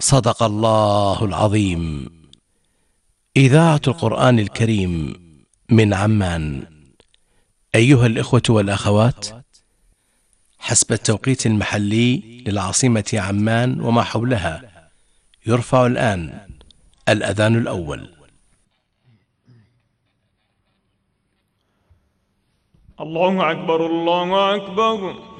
صدق الله العظيم. إذاعة القرآن الكريم من عمان. أيها الإخوة والأخوات، حسب التوقيت المحلي للعاصمة عمان وما حولها، يرفع الآن الأذان الأول. الله أكبر الله أكبر.